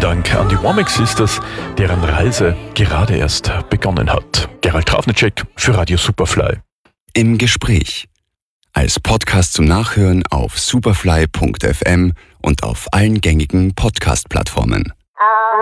Dank an die Womack Sisters, deren Reise gerade erst begonnen hat. Gerald Trafnicek für Radio Superfly. Im Gespräch. Als Podcast zum Nachhören auf superfly.fm und auf allen gängigen Podcast-Plattformen.